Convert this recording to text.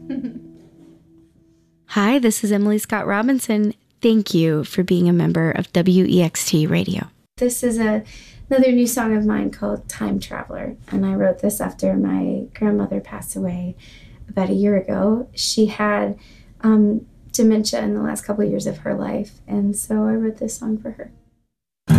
Hi, this is Emily Scott Robinson. Thank you for being a member of WEXT Radio. This is another new song of mine called Time Traveler, and I wrote this after my grandmother passed away about a year ago. She had dementia in the last couple of years of her life, and so I wrote this song for her.